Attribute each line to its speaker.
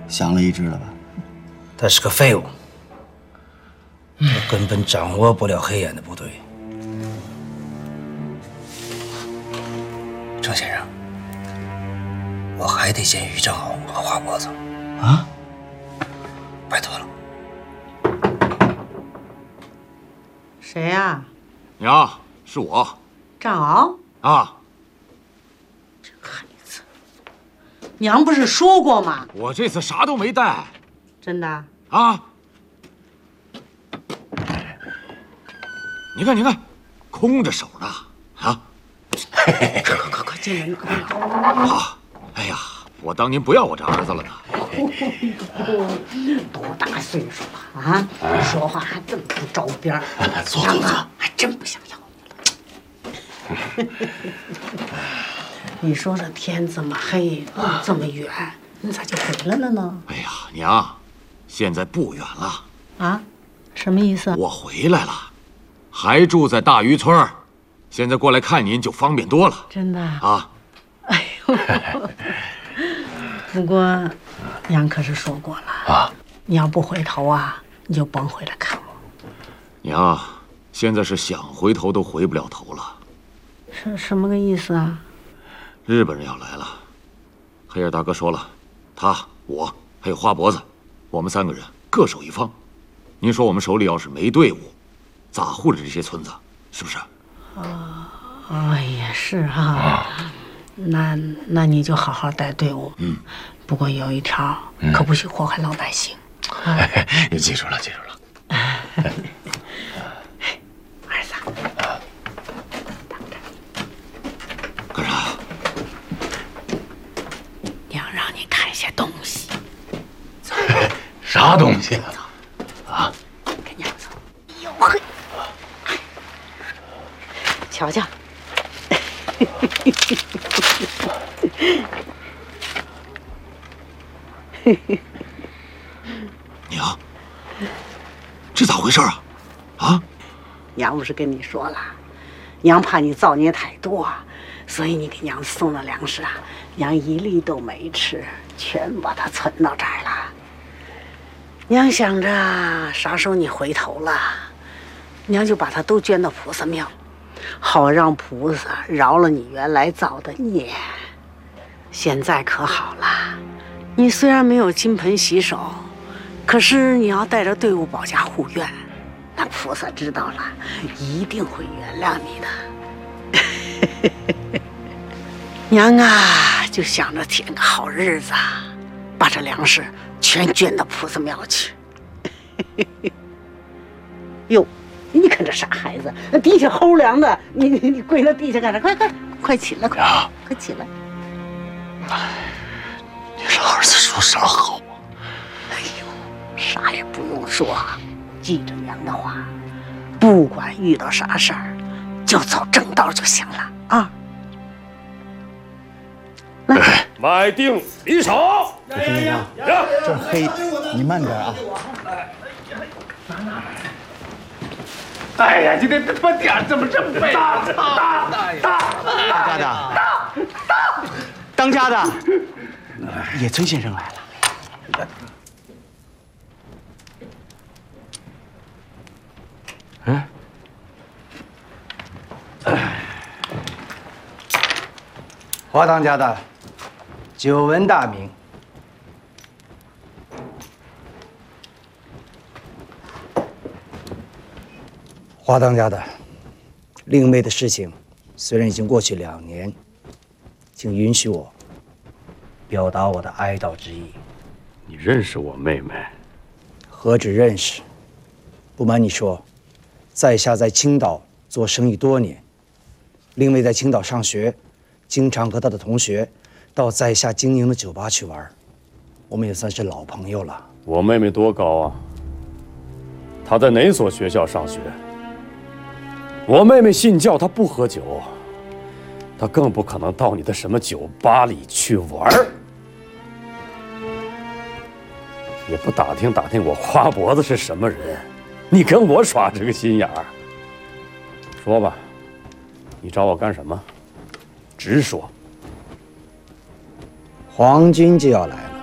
Speaker 1: 降了一只了吧？
Speaker 2: 他是个废物，他根本掌握不了黑眼的部队。程先生，我还得见于正红和花脖子。
Speaker 1: 啊？
Speaker 2: 拜托了。
Speaker 3: 谁呀？
Speaker 4: 娘，是我。
Speaker 3: 张敖。
Speaker 4: 啊。
Speaker 3: 这孩子，娘不是说过吗？
Speaker 4: 我这次啥都没带。
Speaker 3: 真的？
Speaker 4: 啊。你看，你看，空着手呢。啊。
Speaker 3: 快进来拿。
Speaker 4: 好。哎呀，我当您不要我这儿子了呢。
Speaker 3: 多大岁数了啊？说话还这么不着边儿。
Speaker 1: 坐，
Speaker 3: 还真不想要你了。你说这天这么黑，路这么远，你咋就回来了呢？
Speaker 4: 哎呀，娘，现在不远了。
Speaker 3: 啊？什么意思？
Speaker 4: 我回来了，还住在大渔村，现在过来看您就方便多了。
Speaker 3: 真的
Speaker 4: 啊？
Speaker 3: 哎呦，不过娘可是说过了啊，你要不回头啊，你就甭回来看我。
Speaker 4: 娘，现在是想回头都回不了头了。
Speaker 3: 是什么个意思啊？
Speaker 4: 日本人要来了，黑眼大哥说了，他、我还有花脖子，我们3个人各守一方。您说我们手里要是没队伍，咋护着这些村子？是不是？
Speaker 3: 也是哈。那你就好好带队伍。不过有一条，可不许祸害老百姓。
Speaker 1: 你记住了，记住了。
Speaker 3: 儿子，
Speaker 4: 干啥？
Speaker 3: 娘让你看些东西。
Speaker 1: 啥东西啊？
Speaker 3: 跟娘走。哟嘿，瞧瞧。
Speaker 4: 娘，这咋回事啊？啊？
Speaker 3: 娘不是跟你说了，娘怕你造孽太多，所以你给娘送的粮食啊，娘一粒都没吃，全把它存到这儿了。娘想着啥时候你回头了，娘就把它都捐到菩萨庙，好让菩萨饶了你原来造的孽。现在可好了，你虽然没有金盆洗手，可是你要带着队伍保驾护院，那菩萨知道了，一定会原谅你的。娘啊，就想着添个好日子，把这粮食全捐到菩萨庙去。哟，你看这傻孩子，那地下齁凉的，你跪那地下干啥？快起来，快起来！
Speaker 1: 你让儿子说啥好啊？
Speaker 3: 哎呦，啥也不用说，记着娘的话，不管遇到啥事儿，就走正道就行了啊！来，
Speaker 5: 买定离手。
Speaker 1: 娘，这黑，你慢点啊。
Speaker 5: 哎呀，今天把点怎么这么背？
Speaker 1: 当家的，野村先生来了。
Speaker 6: 华当家的，久闻大名。华当家的，令妹的事情虽然已经过去2年，请允许我表达我的哀悼之意。
Speaker 5: 你认识我妹妹？
Speaker 6: 何止认识，不瞒你说，在下在青岛做生意多年，令妹在青岛上学，经常和她的同学到在下经营的酒吧去玩，我们也算是老朋友了。
Speaker 5: 我妹妹多高啊？她在哪所学校上学？我妹妹信教，她不喝酒，她更不可能到你的什么酒吧里去玩儿，也不打听打听我花脖子是什么人，你跟我耍这个心眼儿？说吧，你找我干什么？直说。
Speaker 6: 皇军就要来了，